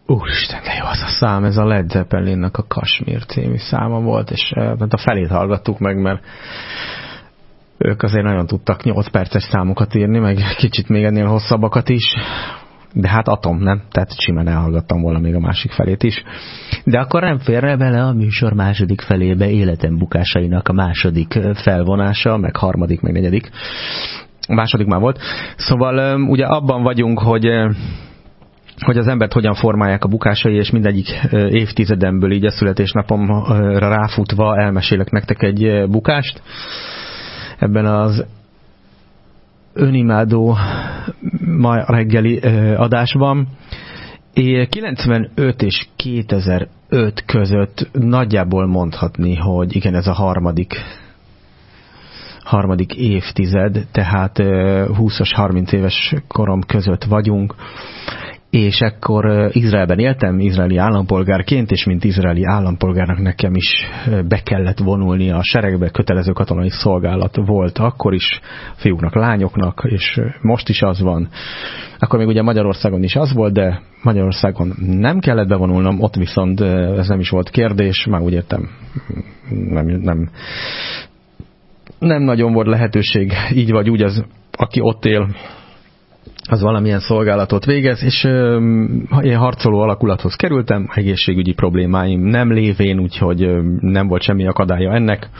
Úristen, de jó az a szám, ez a Led Zeppelinnek a Kashmir című száma volt, és a felét hallgattuk meg, mert ők azért nagyon tudtak 8 perces számokat írni, meg kicsit még ennél hosszabbakat is, de hát Atom, nem? Tehát simán elhallgattam volna még a másik felét is. De akkor nem férne bele a műsor második felébe életem bukásainak a második felvonása, meg harmadik, meg negyedik. A második már volt. Szóval ugye abban vagyunk, hogy az embert hogyan formálják a bukásai, és mindegyik évtizedemből így a születésnapomra ráfutva elmesélek nektek egy bukást. Ebben az önimádó ma reggeli adásban. 95 és 2005 között nagyjából mondhatni, hogy igen, ez a harmadik évtized, tehát 20-as, 30 éves korom között vagyunk, és ekkor Izraelben éltem, izraeli állampolgárként, és mint izraeli állampolgárnak nekem is be kellett vonulni a seregbe, kötelező katonai szolgálat volt akkor is, fiúknak, lányoknak, és most is az van. Akkor még ugye Magyarországon is az volt, de Magyarországon nem kellett bevonulnom, ott viszont ez nem is volt kérdés, már úgy értem, nem nagyon volt lehetőség, így vagy úgy az, aki ott él, az valamilyen szolgálatot végez, és én harcoló alakulathoz kerültem, egészségügyi problémáim nem lévén, úgyhogy nem volt semmi akadálya ennek.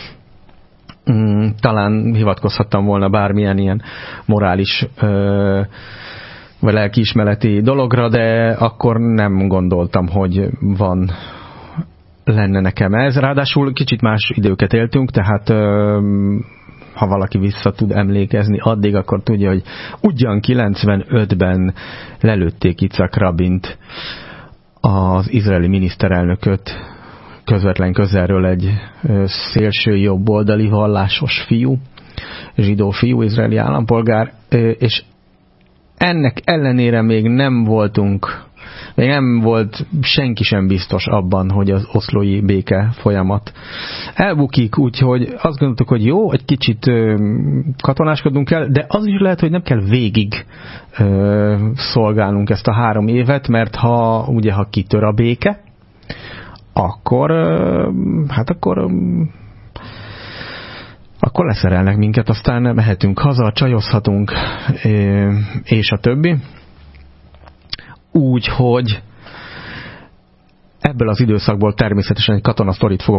Talán hivatkozhattam volna bármilyen ilyen morális vagy lelkiismereti dologra, de akkor nem gondoltam, hogy lenne nekem ez. Ráadásul kicsit más időket éltünk, tehát ha valaki vissza tud emlékezni addig, akkor tudja, hogy ugyan 95-ben lelőtték Yitzhak Rabint, az izraeli miniszterelnököt, közvetlen közelről egy szélső jobboldali vallásos fiú, zsidó fiú, izraeli állampolgár, és ennek ellenére még nem volt senki sem biztos abban, hogy az oszlói béke folyamat elbukik, úgyhogy azt gondoltuk, hogy jó, egy kicsit katonáskodnunk kell, de az is lehet, hogy nem kell végig szolgálnunk ezt a 3 évet, mert ha kitör a béke, akkor leszerelnek minket, aztán mehetünk haza, csajozhatunk, és a többi. Úgyhogy ebből az időszakból természetesen egy katonasztorit fogok